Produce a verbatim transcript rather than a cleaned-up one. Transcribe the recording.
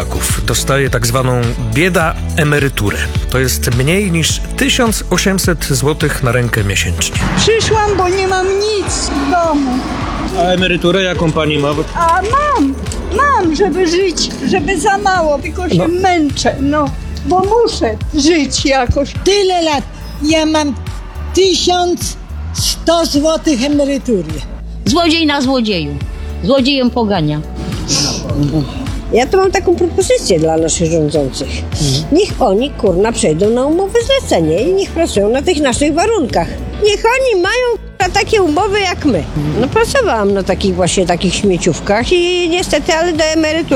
Polaków dostaje tak zwaną bieda emeryturę. To jest mniej niż tysiąc osiemset złotych na rękę miesięcznie. Przyszłam, bo nie mam nic w domu. A emeryturę jaką pani ma? A mam, mam, żeby żyć, żeby za mało, tylko się No. męczę, no. Bo muszę żyć jakoś. Tyle lat. Ja mam tysiąc sto złotych emerytury. Złodziej na złodzieju. Złodziejem pogania. Ja to mam taką propozycję dla naszych rządzących. Niech oni, kurna, przejdą na umowę zlecenie i niech pracują na tych naszych warunkach. Niech oni mają kurwa, takie umowy jak my. No pracowałam na takich właśnie takich śmieciówkach i niestety, ale do emerytury